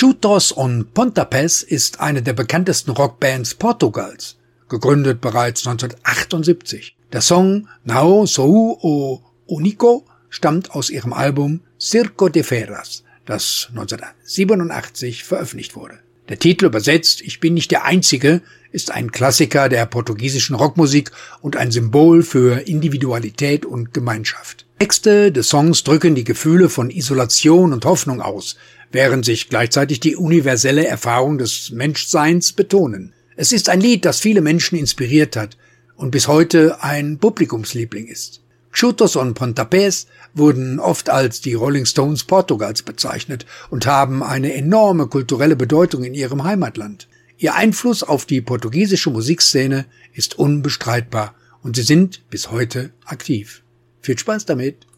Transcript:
Chutes und Pontapés ist eine der bekanntesten Rockbands Portugals, gegründet bereits 1978. Der Song Não Sou o Único stammt aus ihrem Album Circo de Feras, das 1987 veröffentlicht wurde. Der Titel übersetzt Ich bin nicht der Einzige ist ein Klassiker der portugiesischen Rockmusik und ein Symbol für Individualität und Gemeinschaft. Texte des Songs drücken die Gefühle von Isolation und Hoffnung aus, während sich gleichzeitig die universelle Erfahrung des Menschseins betonen. Es ist ein Lied, das viele Menschen inspiriert hat und bis heute ein Publikumsliebling ist. Chutes und Pontapés wurden oft als die Rolling Stones Portugals bezeichnet und haben eine enorme kulturelle Bedeutung in ihrem Heimatland. Ihr Einfluss auf die portugiesische Musikszene ist unbestreitbar und sie sind bis heute aktiv. Viel Spaß damit!